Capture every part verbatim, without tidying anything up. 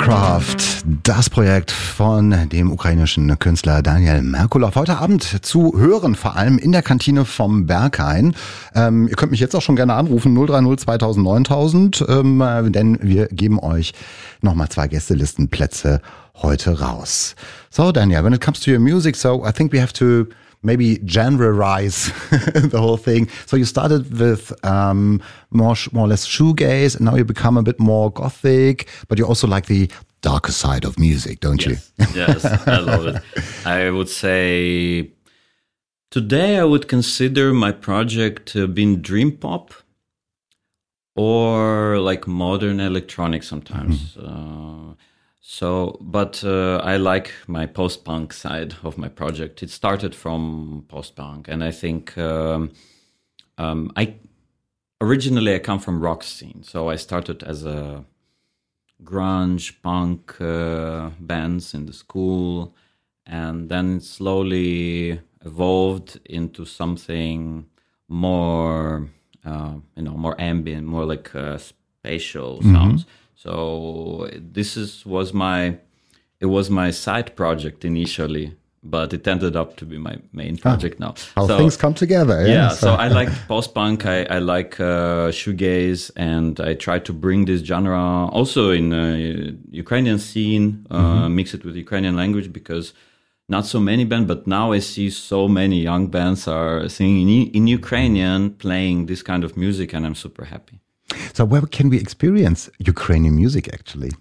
Aircraft, das Projekt von dem ukrainischen Künstler Daniel Merkulov. Heute Abend zu hören, vor allem in der Kantine vom Berghain. Ähm, ihr könnt mich jetzt auch schon gerne anrufen, null drei null zweitausend neuntausend, ähm, denn wir geben euch nochmal zwei Gästelistenplätze heute raus. So, Daniel, when it comes to your music, so I think we have to maybe genreize the whole thing. So you started with um, more, more or less shoegaze, and now you become a bit more gothic, but you also like the darker side of music, don't yes. you? Yes, I love it. I would say today I would consider my project uh, being dream pop or like modern electronic sometimes. Mm-hmm. uh, So, but uh, I like my post-punk side of my project. It started from post-punk, and I think um, um, I originally I come from rock scene, so I started as a grunge punk uh, bands in the school, and then it slowly evolved into something more, uh, you know, more ambient, more like uh, spatial sounds. Mm-hmm. So this is was my it was my side project initially, but it ended up to be my main project ah, now. How so, things come together. Yeah, yeah so, so I like post-punk, I, I like uh, shoegaze, and I try to bring this genre also in uh, Ukrainian scene, uh, mm-hmm. mix it with Ukrainian language, because not so many bands, but now I see so many young bands are singing in, in Ukrainian, playing this kind of music, and I'm super happy. So where can we experience Ukrainian music actually?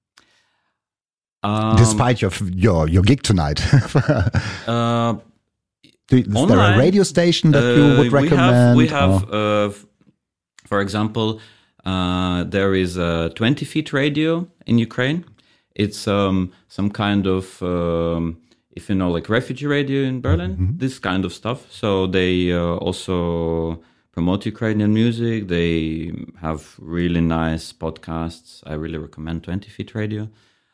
Um, Despite your your your gig tonight, uh, is online, there a radio station that you would uh, recommend? We have, we have uh, for example, uh, there is a twenty feet radio in Ukraine. It's um, some kind of, um, if you know, like refugee radio in Berlin, mm-hmm. this kind of stuff. So they uh, also promote Ukrainian music. They have really nice podcasts. I really recommend twenty feet radio.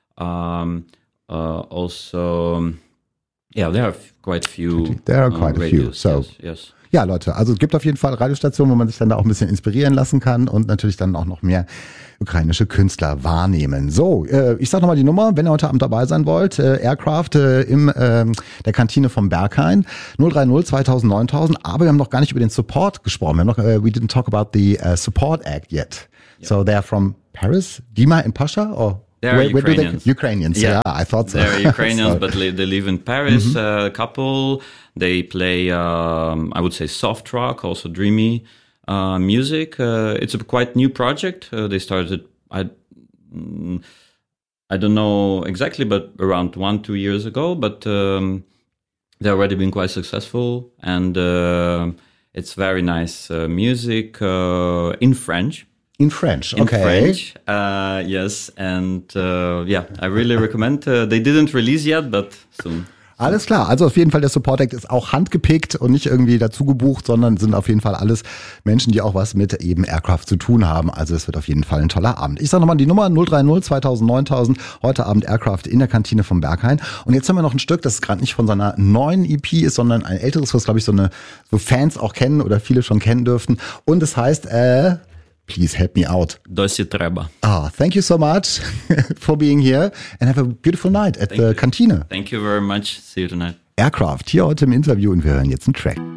Um, uh, also, yeah, there are quite a few. There are quite uh, a few. radios, So, yes, yes. Ja, Leute, also es gibt auf jeden Fall Radiostationen, wo man sich dann da auch ein bisschen inspirieren lassen kann und natürlich dann auch noch mehr ukrainische Künstler wahrnehmen. So, äh, ich sag nochmal die Nummer, wenn ihr heute Abend dabei sein wollt, äh, Aircraft äh, im äh, der Kantine vom Berghain, null drei null zweitausend neuntausend, aber wir haben noch gar nicht über den Support gesprochen. Wir haben noch, uh, we didn't talk about the uh, support act yet. Yeah. So they're from Paris, Dima and Pasha, or? They're where, Ukrainians. Where Ukrainians, yeah. yeah, I thought so. They're Ukrainians, so. but li- they live in Paris. A Mm-hmm. uh, couple. They play, um, I would say, soft rock, also dreamy uh, music. Uh, it's a quite new project. Uh, they started, I, mm, I don't know exactly, but around one, two years ago. But um, they've already been quite successful, and uh, it's very nice uh, music uh, in French. In French, in okay. French, uh, yes, and uh, yeah, I really recommend. Uh, they didn't release yet, but soon. Alles klar, also auf jeden Fall der Support Act ist auch handgepickt und nicht irgendwie dazu gebucht, sondern sind auf jeden Fall alles Menschen, die auch was mit eben Aircraft zu tun haben. Also es wird auf jeden Fall ein toller Abend. Ich sage nochmal die Nummer null drei null zweitausend neuntausend, heute Abend Aircraft in der Kantine vom Berghain. Und jetzt haben wir noch ein Stück, das gerade nicht von seiner neuen E P ist, sondern ein älteres, was glaube ich so eine so Fans auch kennen oder viele schon kennen dürften. Und es heißt, äh, please help me out. Dosі треба. Ah, thank you so much for being here and have a beautiful night at Thank the you. Kantine. Thank you very much. See you tonight. Aircraft hier heute im Interview und wir hören jetzt einen Track.